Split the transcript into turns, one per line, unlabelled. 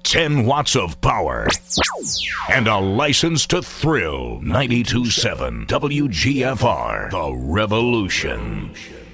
10 watts of power, and a license to thrill. 92.7 WGFR, The Revolution.